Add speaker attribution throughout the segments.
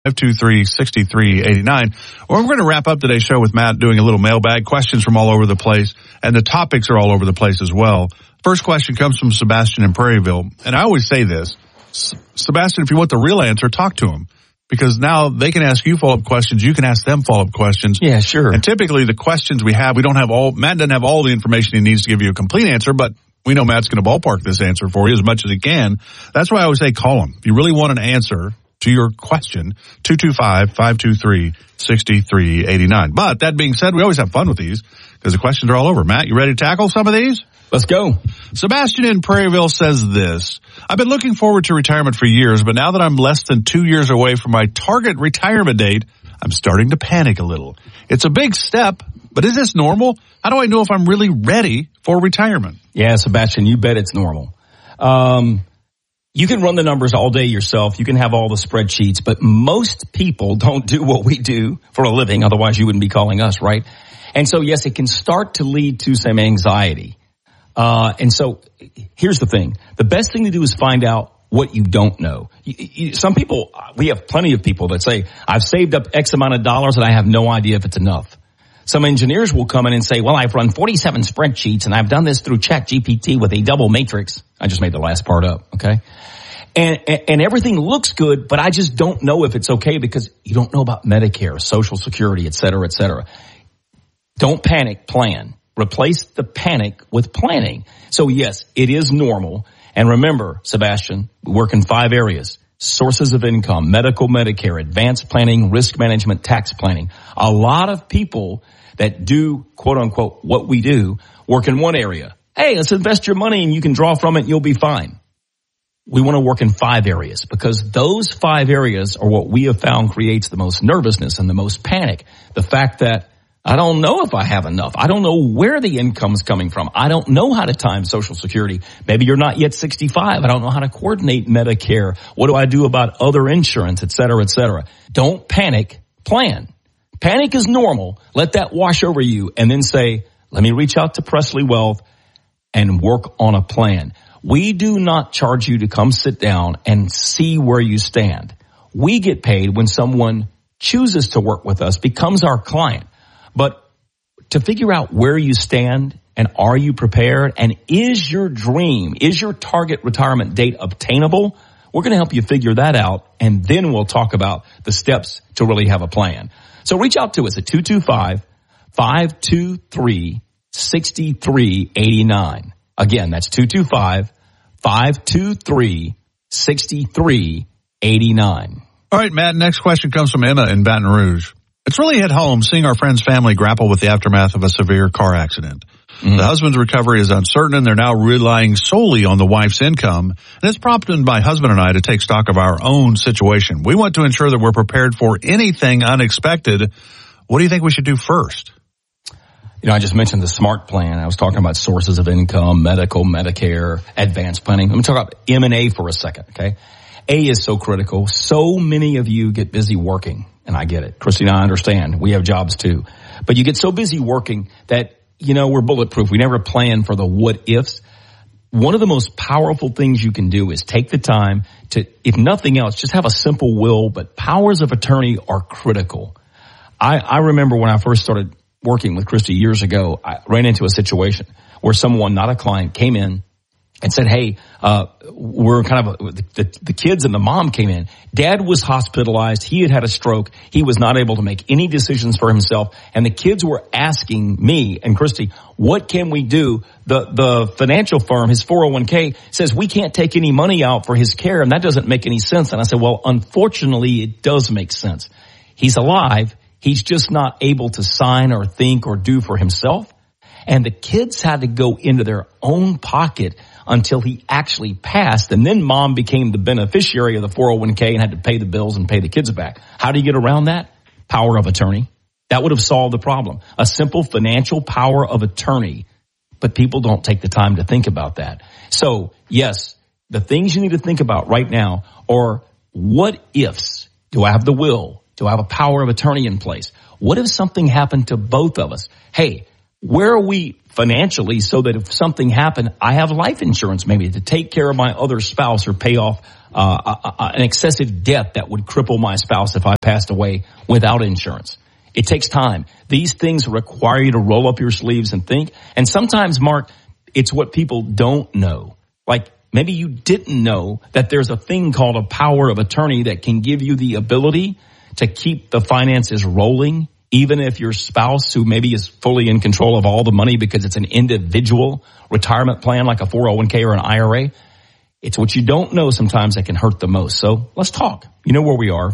Speaker 1: 523-6389. Well, we're going to wrap up today's show with Matt doing a little mailbag, questions from all over the place, and the topics are all over the place as well. First question comes from Sebastian in Prairieville, and I always say this, Sebastian, if you want the real answer, talk to him. Because now they can ask you follow-up questions. You can ask them follow-up questions.
Speaker 2: Yeah, sure.
Speaker 1: And typically the questions we have, Matt doesn't have all the information he needs to give you a complete answer, but we know Matt's going to ballpark this answer for you as much as he can. That's why I always say call him. If you really want an answer to your question, 225-523-6389. But that being said, we always have fun with these because the questions are all over. Matt, you ready to tackle some of these?
Speaker 2: Let's go.
Speaker 1: Sebastian in Prairieville says this. I've been looking forward to retirement for years, but now that I'm less than 2 years away from my target retirement date, I'm starting to panic a little. It's a big step, but is this normal? How do I know if I'm really ready for retirement?
Speaker 2: Yeah, Sebastian, you bet it's normal. You can run the numbers all day yourself. You can have all the spreadsheets, but most people don't do what we do for a living. Otherwise, you wouldn't be calling us, right? And so, yes, it can start to lead to some anxiety. And so here's the thing. The best thing to do is find out what you don't know. Some people, we have plenty of people that say, I've saved up X amount of dollars and I have no idea if it's enough. Some engineers will come in and say, well, I've run 47 spreadsheets and I've done this through ChatGPT with a double matrix. I just made the last part up. Okay. And everything looks good, but I just don't know if it's okay because you don't know about Medicare, Social Security, et cetera, et cetera. Don't panic, plan. Replace the panic with planning. So yes, it is normal. And remember, Sebastian, we work in 5 areas. Sources of income, medical, Medicare, advanced planning, risk management, tax planning. A lot of people that do, quote unquote, what we do, work in one area. Hey, let's invest your money and you can draw from it and you'll be fine. We want to work in 5 areas because those 5 areas are what we have found creates the most nervousness and the most panic. The fact that I don't know if I have enough. I don't know where the income's coming from. I don't know how to time Social Security. Maybe you're not yet 65. I don't know how to coordinate Medicare. What do I do about other insurance, et cetera, et cetera. Don't panic. Plan. Panic is normal. Let that wash over you and then say, let me reach out to Presley Wealth and work on a plan. We do not charge you to come sit down and see where you stand. We get paid when someone chooses to work with us, becomes our client. But to figure out where you stand and are you prepared and is your dream, is your target retirement date obtainable, we're going to help you figure that out and then we'll talk about the steps to really have a plan. So reach out to us at 225-523-6389. Again, that's 225-523-6389.
Speaker 1: All right, Matt, next question comes from Emma in Baton Rouge. It's really hit home seeing our friend's family grapple with the aftermath of a severe car accident. Mm-hmm. The husband's recovery is uncertain, and they're now relying solely on the wife's income. And it's prompted my husband and I to take stock of our own situation. We want to ensure that we're prepared for anything unexpected. What do you think we should do first?
Speaker 2: You know, I just mentioned the SMART plan. I was talking about sources of income, medical, Medicare, advanced planning. Let me talk about M&A for a second, okay? A is so critical. So many of you get busy working. And I get it. Christy and I understand. We have jobs too. But you get so busy working that, you know, we're bulletproof. We never plan for the what ifs. One of the most powerful things you can do is take the time to, if nothing else, just have a simple will, but powers of attorney are critical. I remember when I first started working with Christy years ago, I ran into a situation where someone, not a client, came in and said, hey, we're kind of, the kids and the mom came in. Dad was hospitalized. He had had a stroke. He was not able to make any decisions for himself. And the kids were asking me and Christy, what can we do? The financial firm, his 401k, says we can't take any money out for his care. And that doesn't make any sense. And I said, well, unfortunately, it does make sense. He's alive. He's just not able to sign or think or do for himself. And the kids had to go into their own pocket until he actually passed. And then mom became the beneficiary of the 401k and had to pay the bills and pay the kids back. How do you get around that? Power of attorney. That would have solved the problem. A simple financial power of attorney. But people don't take the time to think about that. So, yes, the things you need to think about right now are what ifs. Do I have the will? Do I have a power of attorney in place? What if something happened to both of us? Hey, where are we financially so that if something happened, I have life insurance maybe to take care of my other spouse or pay off an excessive debt that would cripple my spouse if I passed away without insurance. It takes time. These things require you to roll up your sleeves and think. And sometimes, Mark, it's what people don't know. Like maybe you didn't know that there's a thing called a power of attorney that can give you the ability to keep the finances rolling, even if your spouse, who maybe is fully in control of all the money because it's an individual retirement plan like a 401k or an IRA. It's what you don't know sometimes that can hurt the most. So let's talk. You know where we are,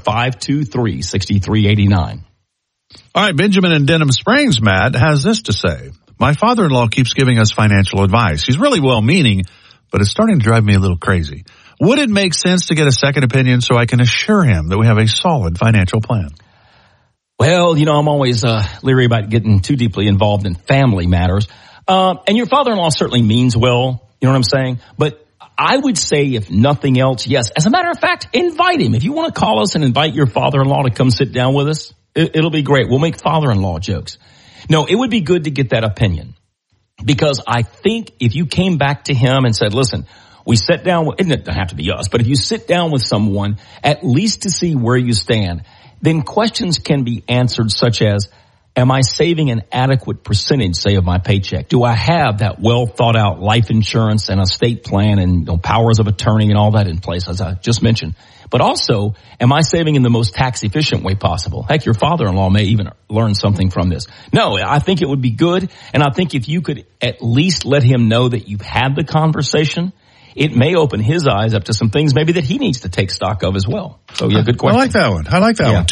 Speaker 2: 523-6389.
Speaker 1: All right, Benjamin in Denham Springs, Matt, has this to say. My father-in-law keeps giving us financial advice. He's really well-meaning, but it's starting to drive me a little crazy. Would it make sense to get a second opinion so I can assure him that we have a solid financial plan?
Speaker 2: Well, you know, I'm always leery about getting too deeply involved in family matters. And your father-in-law certainly means well, you know what I'm saying? But I would say, if nothing else, yes. As a matter of fact, invite him. If you want to call us and invite your father-in-law to come sit down with us, it'll be great. We'll make father-in-law jokes. No, it would be good to get that opinion. Because I think if you came back to him and said, listen, we sat down, it doesn't have to be us, but if you sit down with someone, at least to see where you stand, then questions can be answered such as, am I saving an adequate percentage, say, of my paycheck? Do I have that well thought out life insurance and estate plan and powers of attorney and all that in place, as I just mentioned? But also, am I saving in the most tax efficient way possible? Heck, your father-in-law may even learn something from this. No, I think it would be good. And I think if you could at least let him know that you've had the conversation, it may open his eyes up to some things maybe that he needs to take stock of as well. So, yeah, good question.
Speaker 1: I like that one. One.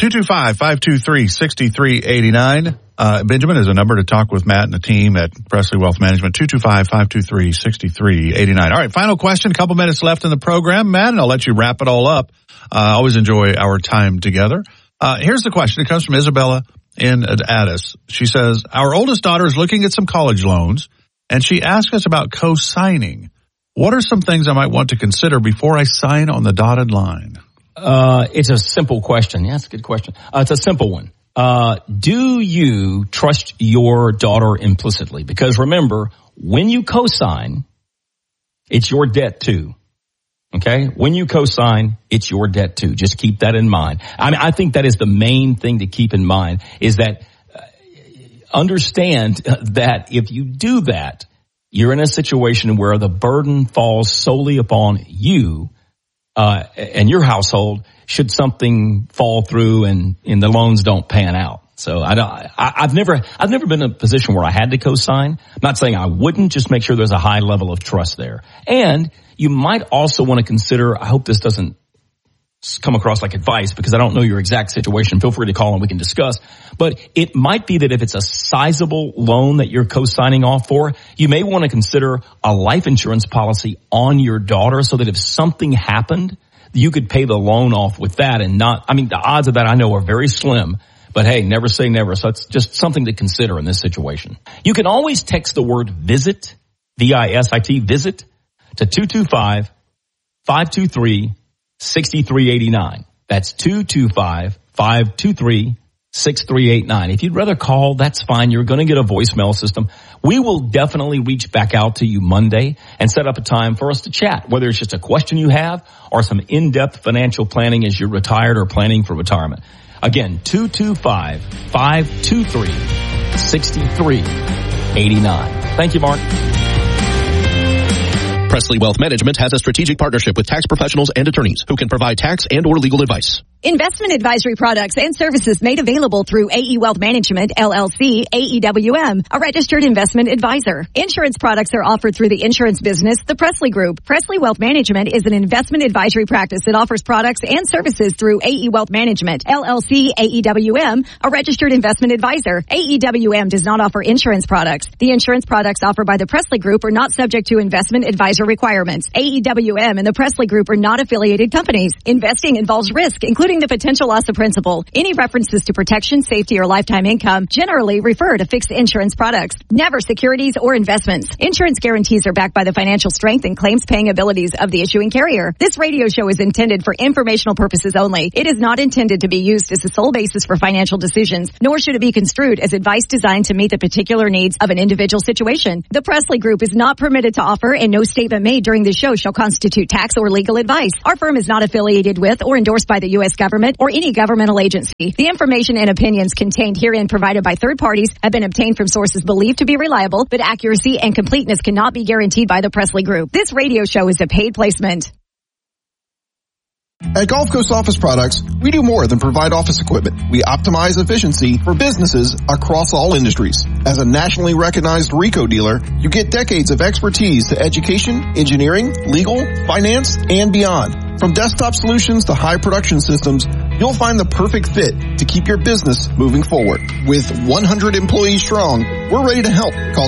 Speaker 1: 225-523-6389. Benjamin is a number to talk with Matt and the team at Presley Wealth Management. 225-523-6389. All right, final question. A couple minutes left in the program, Matt, and I'll let you wrap it all up. I always enjoy our time together. Here's the question. It comes from Isabella in Addis. She says, our oldest daughter is looking at some college loans, and she asked us about co-signing. What are some things I might want to consider before I sign on the dotted line?
Speaker 2: It's a simple question. Yeah, that's a good question. It's a simple one. Do you trust your daughter implicitly? Because remember, when you co-sign, it's your debt too. Okay? When you co-sign, it's your debt too. Just keep that in mind. I mean, I think that is the main thing to keep in mind is that understand that if you do that, you're in a situation where the burden falls solely upon you and your household should something fall through and the loans don't pan out. So I've never been in a position where I had to co-sign. I'm not saying I wouldn't, just make sure there's a high level of trust there. And you might also want to consider, I hope this doesn't come across like advice because I don't know your exact situation. Feel free to call and we can discuss. But it might be that if it's a sizable loan that you're co-signing off for, you may want to consider a life insurance policy on your daughter so that if something happened, you could pay the loan off with that and not, I mean, the odds of that I know are very slim, but hey, never say never. So it's just something to consider in this situation. You can always text the word visit, V-I-S-I-T, visit to 225-523-6389. That's 225-523-6389. If you'd rather call, that's fine. You're going to get a voicemail system. We will definitely reach back out to you Monday and set up a time for us to chat, whether it's just a question you have or some in-depth financial planning as you're retired or planning for retirement. Again, 225-523-6389. Thank you, Mark.
Speaker 3: Presley Wealth Management has a strategic partnership with tax professionals and attorneys who can provide tax and or legal advice.
Speaker 4: Investment advisory products and services made available through AE Wealth Management, LLC, AEWM, a registered investment advisor. Insurance products are offered through the insurance business, the Presley Group. Presley Wealth Management is an investment advisory practice that offers products and services through AE Wealth Management, LLC, AEWM, a registered investment advisor. AEWM does not offer insurance products. The insurance products offered by the Presley Group are not subject to investment advisor requirements. AEWM and the Presley Group are not affiliated companies. Investing involves risk, including including the potential loss of principal. Any references to protection, safety, or lifetime income generally refer to fixed insurance products, never securities or investments. Insurance guarantees are backed by the financial strength and claims paying abilities of the issuing carrier. This radio show is intended for informational purposes only. It is not intended to be used as the sole basis for financial decisions, nor should it be construed as advice designed to meet the particular needs of an individual situation. The Presley Group is not permitted to offer, and no statement made during this show shall constitute tax or legal advice. Our firm is not affiliated with or endorsed by the U.S. government or any governmental agency. The information and opinions contained herein provided by third parties have been obtained from sources believed to be reliable, but accuracy and completeness cannot be guaranteed by the Presley Group. This radio show is a paid placement.
Speaker 5: At Gulf Coast Office Products, we do more than provide office equipment. We optimize efficiency for businesses across all industries. As a nationally recognized RICO dealer, you get decades of expertise to education, engineering, legal, finance, and beyond. From desktop solutions to high production systems, you'll find the perfect fit to keep your business moving forward. With 100 employees strong, we're ready to help. Call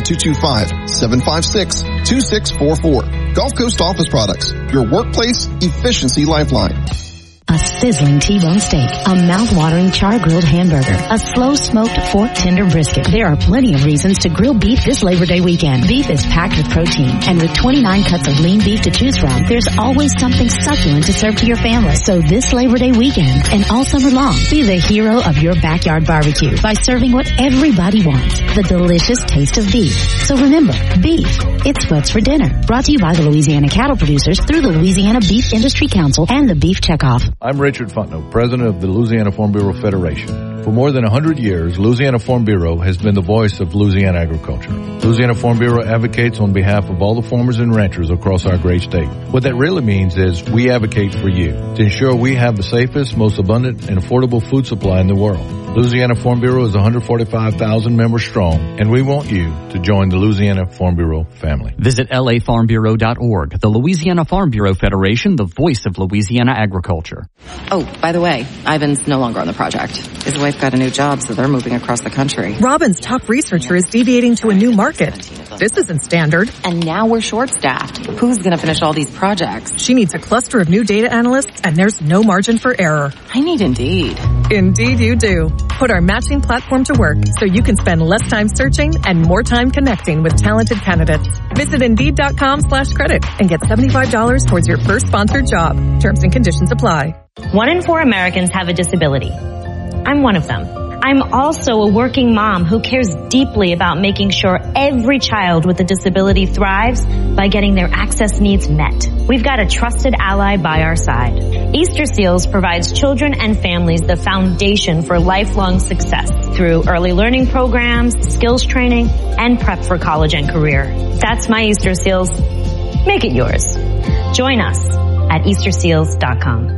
Speaker 5: 225-756-2644. Gulf Coast Office Products, your workplace efficiency lifeline.
Speaker 6: A sizzling T-bone steak, a mouth-watering char-grilled hamburger, a slow-smoked fork tender brisket. There are plenty of reasons to grill beef this Labor Day weekend. Beef is packed with protein, and with 29 cuts of lean beef to choose from, there's always something succulent to serve to your family. So this Labor Day weekend, and all summer long, be the hero of your backyard barbecue by serving what everybody wants, the delicious taste of beef. So remember, beef, it's what's for dinner. Brought to you by the Louisiana Cattle Producers through the Louisiana Beef Industry Council and the Beef Checkoff.
Speaker 7: I'm Richard Fontenot, president of the Louisiana Farm Bureau Federation. For more than 100 years, Louisiana Farm Bureau has been the voice of Louisiana agriculture. Louisiana Farm Bureau advocates on behalf of all the farmers and ranchers across our great state. What that really means is we advocate for you to ensure we have the safest, most abundant, and affordable food supply in the world. Louisiana Farm Bureau is 145,000 members strong, and we want you to join the Louisiana Farm Bureau family.
Speaker 8: Visit lafarmbureau.org. The Louisiana Farm Bureau Federation, the voice of Louisiana agriculture.
Speaker 9: Oh, by the way, Ivan's no longer on the project. His wife got a new job, so they're moving across the country.
Speaker 10: Robin's top researcher is deviating to a new market. This isn't standard.
Speaker 9: And now we're short-staffed. Who's going to finish all these projects?
Speaker 10: She needs a cluster of new data analysts, and there's no margin for error.
Speaker 9: I need Indeed.
Speaker 10: Indeed you do. Put our matching platform to work so you can spend less time searching and more time connecting with talented candidates. Visit Indeed.com/credit and get $75 towards your first sponsored job. Terms and conditions apply.
Speaker 11: 1 in 4 Americans have a disability. I'm one of them. I'm also a working mom who cares deeply about making sure every child with a disability thrives by getting their access needs met. We've got a trusted ally by our side. Easter Seals provides children and families the foundation for lifelong success through early learning programs, skills training, and prep for college and career. That's my Easter Seals. Make it yours. Join us at EasterSeals.com.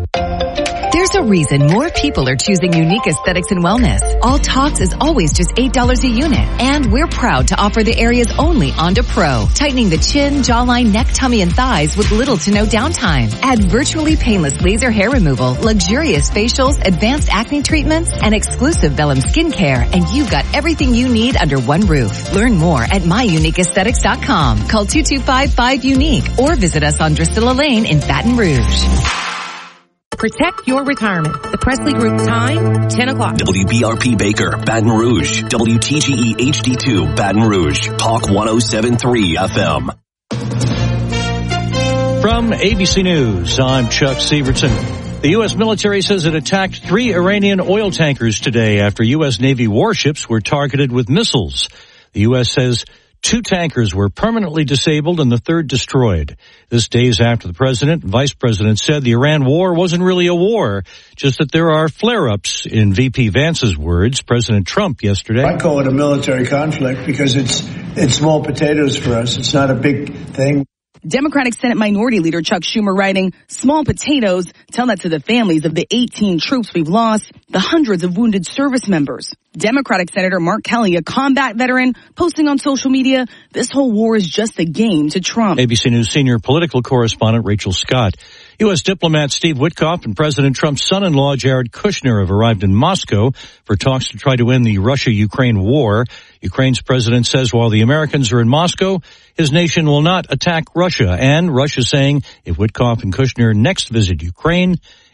Speaker 12: There's a reason more people are choosing Unique Aesthetics and Wellness. All Talks is always just $8 a unit. And we're proud to offer the area's only Onda Pro, tightening the chin, jawline, neck, tummy, and thighs with little to no downtime. Add virtually painless laser hair removal, luxurious facials, advanced acne treatments, and exclusive Vellum skincare, and you've got everything you need under one roof. Learn more at myuniqueaesthetics.com. Call 225-5UNIQUE or visit us on Drusilla Lane in Baton Rouge.
Speaker 13: Protect your retirement. The Presley Group time, 10 o'clock.
Speaker 14: WBRP Baker, Baton Rouge. WTGE HD2, Baton Rouge. Talk 107.3 FM.
Speaker 15: From ABC News, I'm Chuck Severson. The U.S. military says it attacked 3 Iranian oil tankers today after U.S. Navy warships were targeted with missiles. The U.S. says 2 tankers were permanently disabled and the 3rd destroyed. This days after the president and vice president said the Iran war wasn't really a war, just that there are flare-ups. In VP Vance's words, President Trump yesterday.
Speaker 16: I call it a military conflict because it's small potatoes for us. It's not a big thing.
Speaker 17: Democratic Senate Minority Leader Chuck Schumer writing, small potatoes, tell that to the families of the 18 troops we've lost, the hundreds of wounded service members. Democratic Senator Mark Kelly, a combat veteran, posting on social media, this whole war is just a game to Trump.
Speaker 15: ABC News senior political correspondent Rachel Scott. U.S. diplomat Steve Witkoff and President Trump's son-in-law Jared Kushner have arrived in Moscow for talks to try to end the Russia-Ukraine war. Ukraine's president says while the Americans are in Moscow, his nation will not attack Russia. And Russia saying if Witkoff and Kushner next visit Ukraine,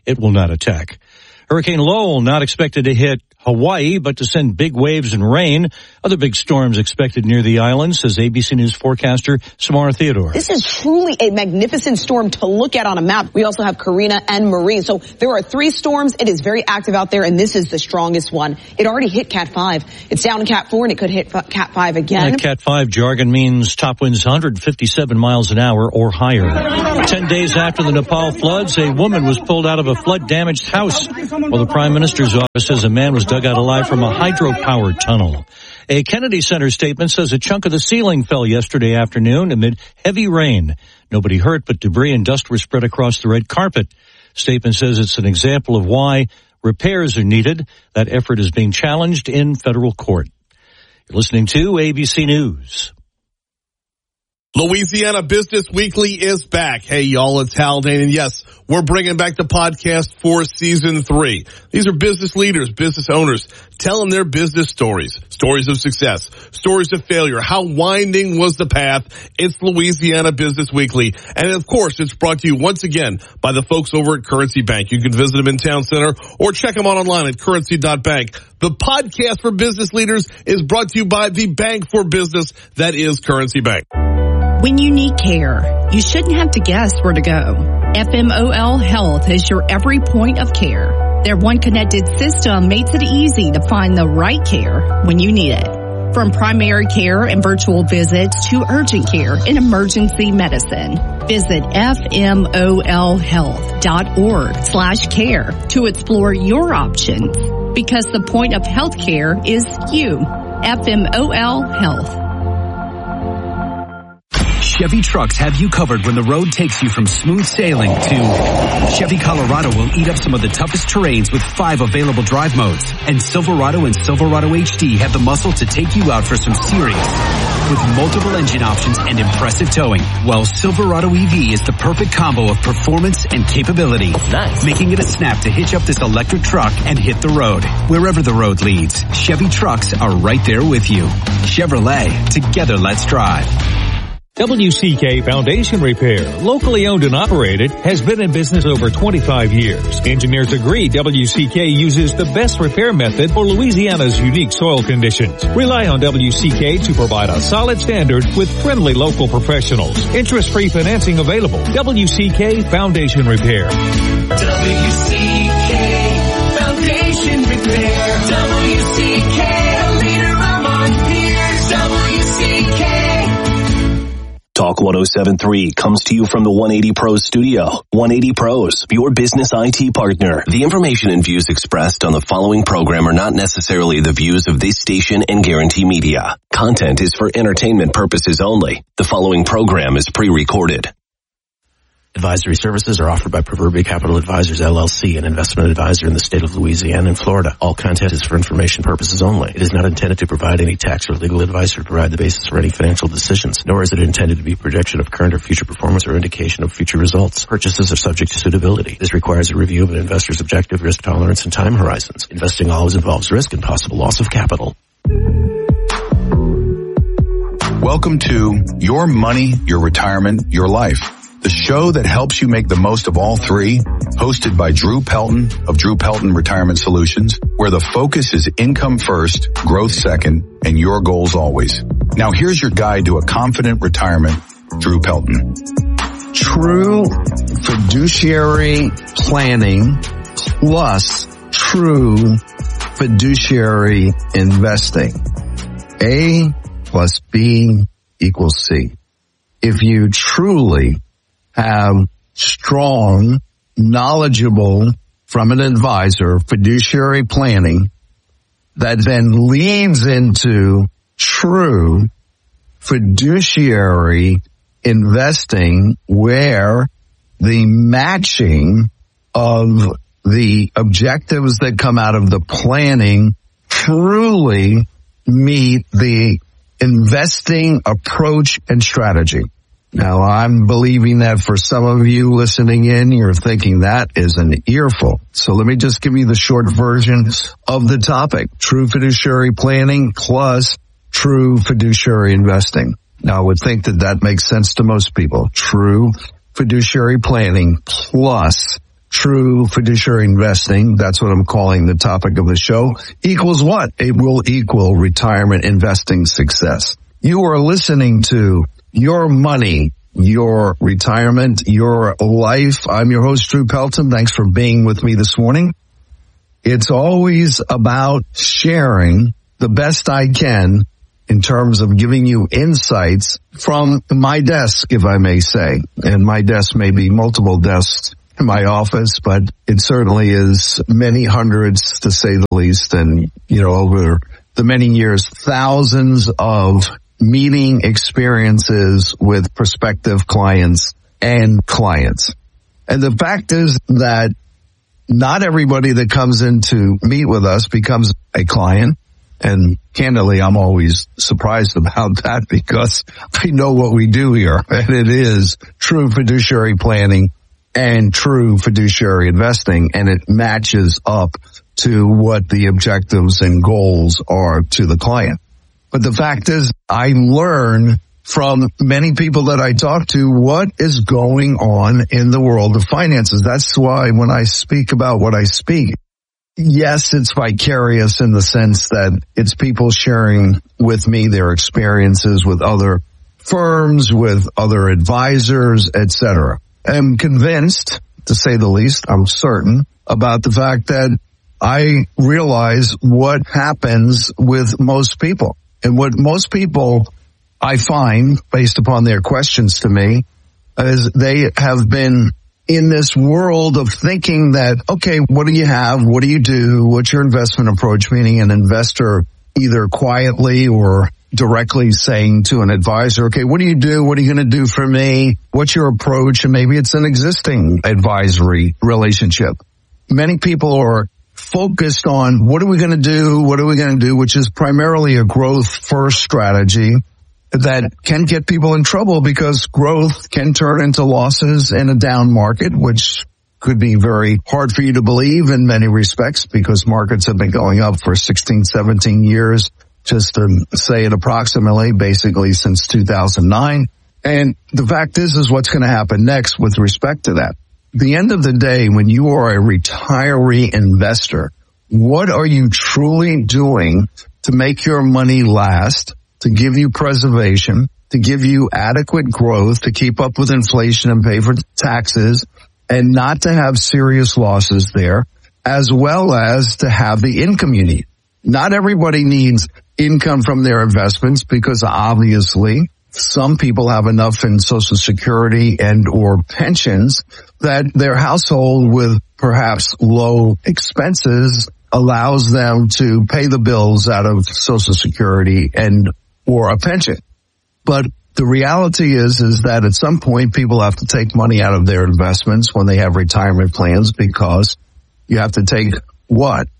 Speaker 15: it will not attack. Hurricane Lowell not expected to hit Hawaii, but to send big waves and rain. Other big storms expected near the island, says ABC News forecaster Samara Theodore.
Speaker 18: This is truly a magnificent storm to look at on a map. We also have Karina and Marie. So there are 3 storms. It is very active out there, and this is the strongest one. It already hit Cat 5. It's down to Cat 4, and it could hit Cat 5 again.
Speaker 15: Cat 5 jargon means top winds 157 miles an hour or higher. 10 days after the Nepal floods, a woman was pulled out of a flood-damaged house, while the Prime Minister's office says a man was dug out alive from a hydropower tunnel. A Kennedy Center statement says a chunk of the ceiling fell yesterday afternoon amid heavy rain. Nobody hurt, but debris and dust were spread across the red carpet. Statement says it's an example of why repairs are needed. That effort is being challenged in federal court. You're listening to ABC News.
Speaker 19: Louisiana Business Weekly is back. Hey, y'all, it's Haldane, and yes, we're bringing back the podcast for season 3. These are business leaders, business owners, telling their business stories, stories of success, stories of failure. How winding was the path? It's Louisiana Business Weekly. And of course, it's brought to you once again by the folks over at Currency Bank. You can visit them in Town Center or check them out online at currency.bank. The podcast for business leaders is brought to you by the bank for business that is Currency Bank.
Speaker 20: When you need care, you shouldn't have to guess where to go. FMOL Health is your every point of care. Their one connected system makes it easy to find the right care when you need it. From primary care and virtual visits to urgent care and emergency medicine. Visit FMOLhealth.org/care to explore your options. Because the point of healthcare is you. FMOL Health.
Speaker 21: Chevy trucks have you covered when the road takes you from smooth sailing to Chevy Colorado will eat up some of the toughest terrains with 5 available drive modes. And Silverado and Silverado HD have the muscle to take you out for some serious with multiple engine options and impressive towing. While Silverado EV is the perfect combo of performance and capability. Nice. Making it a snap to hitch up this electric truck and hit the road. Wherever the road leads, Chevy trucks are right there with you. Chevrolet, together let's drive.
Speaker 22: WCK Foundation Repair, locally owned and operated, has been in business over 25 years. Engineers agree WCK uses the best repair method for Louisiana's unique soil conditions. Rely on WCK to provide a solid standard with friendly local professionals. Interest-free financing available. WCK Foundation Repair.
Speaker 23: WCK Foundation Repair. WCK, a leader among peers. WCK.
Speaker 14: Talk 107.3 comes to you from the 180 Pros studio. 180 Pros, your business IT partner. The information and views expressed on the following program are not necessarily the views of this station and Guarantee Media. Content is for entertainment purposes only. The following program is pre-recorded.
Speaker 24: Advisory services are offered by Proverbial Capital Advisors, LLC, an investment advisor in the state of Louisiana and Florida. All content is for information purposes only. It is not intended to provide any tax or legal advice or provide the basis for any financial decisions, nor is it intended to be a projection of current or future performance or indication of future results. Purchases are subject to suitability. This requires a review of an investor's objective, risk tolerance, and time horizons. Investing always involves risk and possible loss of capital.
Speaker 25: Welcome to Your Money, Your Retirement, Your Life, the show that helps you make the most of all three, hosted by Drew Pelton of Drew Pelton Retirement Solutions, where the focus is income first, growth second, and your goals always. Now here's your guide to a confident retirement, Drew Pelton.
Speaker 26: True fiduciary planning plus true fiduciary investing. A plus B equals C. If you truly have strong, knowledgeable, from an advisor, fiduciary planning that then leads into true fiduciary investing, where the matching of the objectives that come out of the planning truly meet the investing approach and strategy. Now, I'm believing that for some of you listening in, you're thinking that is an earful. So let me just give you the short version of the topic. True fiduciary planning plus true fiduciary investing. Now, I would think that that makes sense to most people. True fiduciary planning plus true fiduciary investing, that's what I'm calling the topic of the show, equals what? It will equal retirement investing success. You are listening to Your Money, Your Retirement, Your Life. I'm your host, Drew Pelton. Thanks for being with me this morning. It's always about sharing the best I can in terms of giving you insights from my desk, if I may say. And my desk may be multiple desks in my office, but it certainly is many hundreds, to say the least. And, over the many years, thousands of meeting experiences with prospective clients and clients. And the fact is that not everybody that comes in to meet with us becomes a client. And candidly, I'm always surprised about that because I know what we do here, and it is true fiduciary planning and true fiduciary investing, and it matches up to what the objectives and goals are to the client. But the fact is, I learn from many people that I talk to what is going on in the world of finances. That's why when I speak about what I speak, yes, it's vicarious in the sense that it's people sharing with me their experiences with other firms, with other advisors, etc. I'm convinced, to say the least, I'm certain about the fact that I realize what happens with most people. And what most people, I find, based upon their questions to me, is they have been in this world of thinking that, okay, what do you have? What do you do? What's your investment approach? Meaning an investor either quietly or directly saying to an advisor, okay, what do you do? What are you going to do for me? What's your approach? And maybe it's an existing advisory relationship. Many people are focused on what are we going to do? What are we going to do? Which is primarily a growth first strategy that can get people in trouble because growth can turn into losses in a down market, which could be very hard for you to believe in many respects because markets have been going up for 16, 17 years, just to say it approximately, basically since 2009. And the fact is what's going to happen next with respect to that. At the end of the day, when you are a retiree investor, what are you truly doing to make your money last, to give you preservation, to give you adequate growth, to keep up with inflation and pay for taxes, and not to have serious losses there, as well as to have the income you need? Not everybody needs income from their investments because obviously some people have enough in Social Security and or pensions that their household with perhaps low expenses allows them to pay the bills out of Social Security and or a pension. But the reality is that at some point people have to take money out of their investments when they have retirement plans because you have to take what?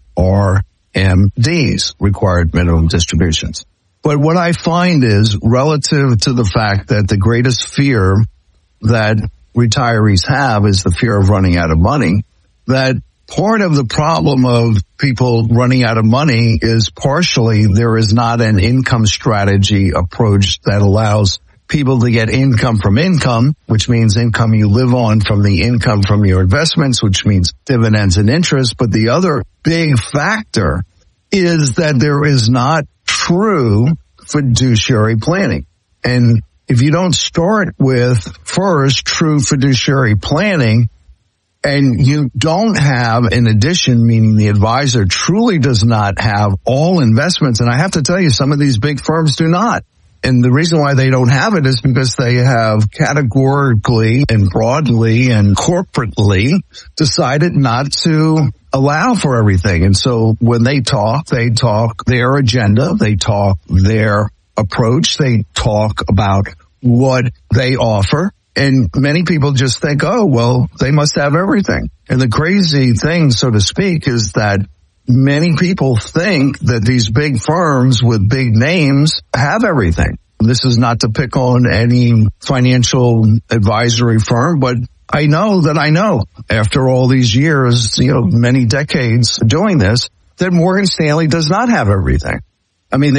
Speaker 26: RMDs, required minimum distributions. But what I find is relative to the fact that the greatest fear that retirees have is the fear of running out of money, that part of the problem of people running out of money is partially there is not an income strategy approach that allows people to get income from income, which means income you live on from the income from your investments, which means dividends and interest. But the other big factor is that there is not true fiduciary planning. And if you don't start with first true fiduciary planning, and you don't have, in addition, meaning the advisor truly does not have all investments, and I have to tell you, some of these big firms do not. And the reason why they don't have it is because they have categorically and broadly and corporately decided not to allow for everything. And so when they talk their agenda, they talk their approach, they talk about what they offer. And many people just think, oh, well, they must have everything. And the crazy thing, so to speak, is that many people think that these big firms with big names have everything. This is not to pick on any financial advisory firm, but I know that I know after all these years, many decades doing this, that Morgan Stanley does not have everything. I mean, they may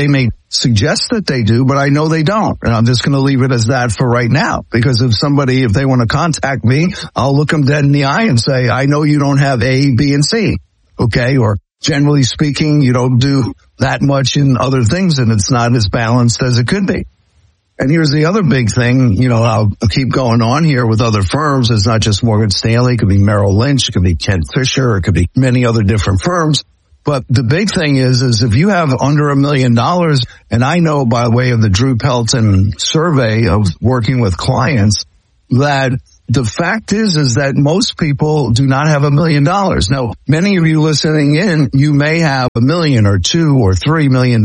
Speaker 26: suggest that they do, but I know they don't. And I'm just going to leave it as that for right now. Because if they want to contact me, I'll look them dead in the eye and say, I know you don't have A, B, and C. Okay. Or generally speaking, you don't do that much in other things and it's not as balanced as it could be. And here's the other big thing, I'll keep going on here with other firms. It's not just Morgan Stanley. It could be Merrill Lynch. It could be Kent Fisher. It could be many other different firms. But the big thing is if you have under $1 million, and I know by way of the Drew Pelton survey of working with clients that the fact is that most people do not have $1 million. Now, many of you listening in, you may have $1 million or $2 or $3 million.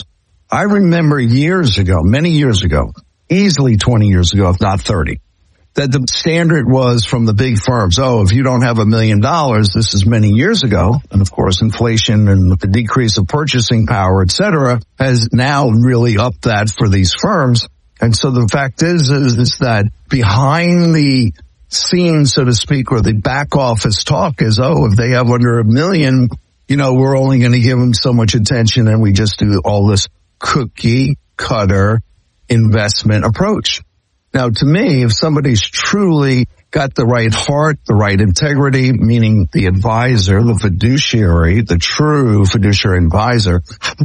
Speaker 26: I remember many years ago, easily 20 years ago, if not 30, that the standard was from the big firms. Oh, if you don't have $1 million, this is many years ago. And of course, inflation and the decrease of purchasing power, et cetera, has now really upped that for these firms. And so the fact is that behind the scenes, so to speak, or the back office talk is, if they have under $1 million, we're only going to give them so much attention and we just do all this cookie cutter investment approach. Now, to me, if somebody's truly got the right heart, the right integrity, meaning the advisor, the fiduciary, the true fiduciary advisor,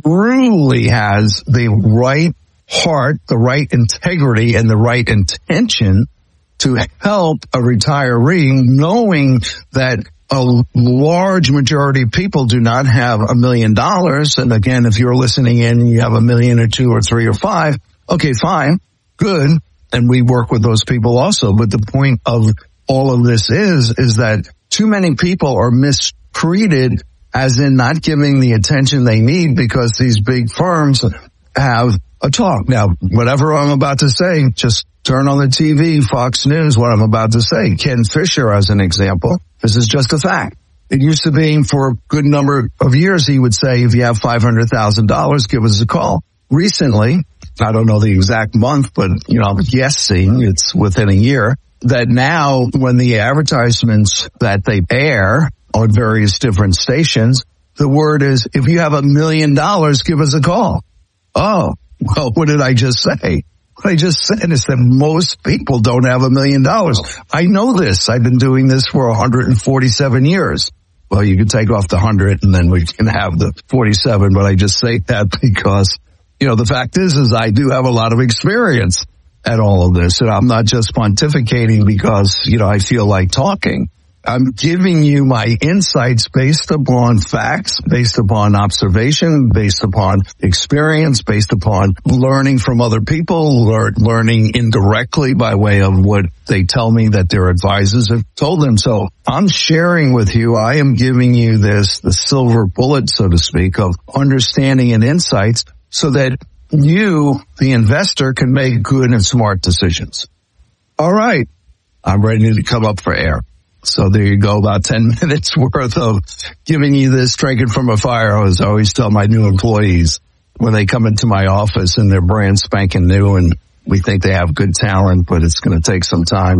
Speaker 26: truly has the right heart, the right integrity, and the right intention to help a retiree, knowing that a large majority of people do not have $1 million. And again, if you're listening in and you have $1 million or 2 or 3 or 5, okay, fine, good. And we work with those people also. But the point of all of this is that too many people are mistreated, as in not giving the attention they need because these big firms have a talk. Now, whatever I'm about to say, just turn on the TV, Fox News, what I'm about to say. Ken Fisher, as an example, this is just a fact. It used to be for a good number of years, he would say, if you have $500,000, give us a call. Recently, I don't know the exact month, but, I'm guessing it's within a year, that now when the advertisements that they air on various different stations, the word is, if you have $1 million, give us a call. Oh, well, what did I just say? What I just said is that most people don't have $1 million. I know this. I've been doing this for 147 years. Well, you can take off the 100 and then we can have the 47, but I just say that because, the fact is I do have a lot of experience at all of this, and I'm not just pontificating because, I feel like talking. I'm giving you my insights based upon facts, based upon observation, based upon experience, based upon learning from other people, learning indirectly by way of what they tell me that their advisors have told them. So I'm sharing with you, I am giving you the silver bullet, so to speak, of understanding and insights so that you, the investor, can make good and smart decisions. All right. I'm ready to come up for air. So there you go, about 10 minutes worth of giving you this, drinking from a fire hose. I always tell my new employees when they come into my office and they're brand spanking new and we think they have good talent, but it's going to take some time.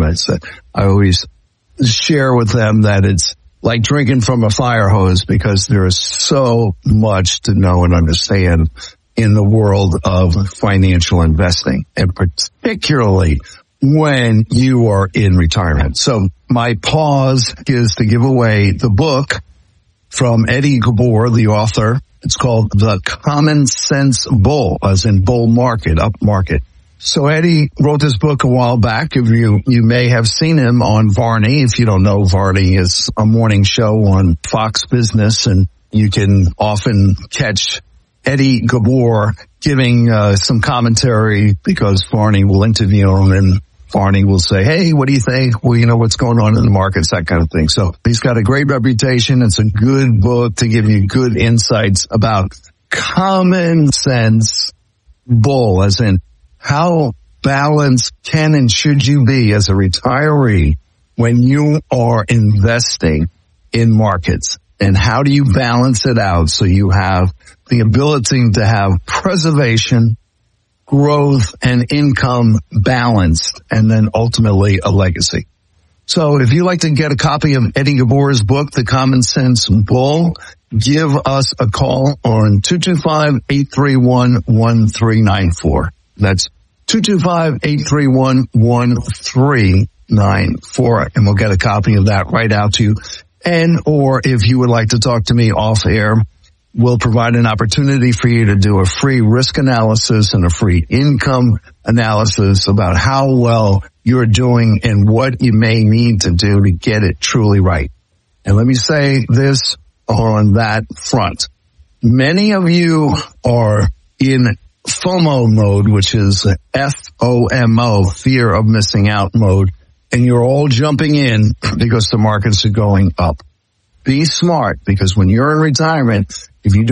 Speaker 26: I always share with them that it's like drinking from a fire hose because there is so much to know and understand in the world of financial investing, and particularly when you are in retirement. So my pause is to give away the book from Eddie Gabor, the author. It's called The Common Sense Bull, as in bull market, up market. So Eddie wrote this book a while back. If you may have seen him on Varney. If you don't know, Varney is a morning show on Fox Business, and you can often catch Eddie Gabor giving some commentary because Varney will interview him and Varney will say, hey, what do you think? Well, what's going on in the markets, that kind of thing. So he's got a great reputation. It's a good book to give you good insights about common sense bull, as in how balanced can and should you be as a retiree when you are investing in markets, and how do you balance it out so you have the ability to have preservation, growth, and income balanced, and then ultimately a legacy. So if you'd like to get a copy of Eddie Gabor's book, The Common Sense Bull, give us a call on 225-831-1394. That's 225-831-1394. And we'll get a copy of that right out to you. And, or if you would like to talk to me off air, we'll provide an opportunity for you to do a free risk analysis and a free income analysis about how well you're doing and what you may need to do to get it truly right. And let me say this on that front. Many of you are in FOMO mode, which is FOMO, fear of missing out mode, and you're all jumping in because the markets are going up. Be smart, because when you're in retirement, if you do